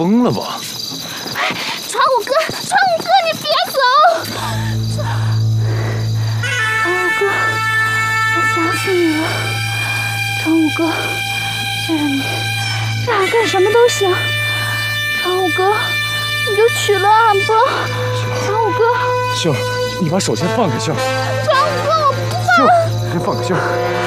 疯了吧？ 传武哥，你别走！传武哥，我想死你了。传武哥，虽然你让俺干什么都行，传武哥，你就娶了俺吧。传武哥， 杏儿，你把手先放开，杏儿。 传武哥，我不放。 杏儿，先放开，杏儿。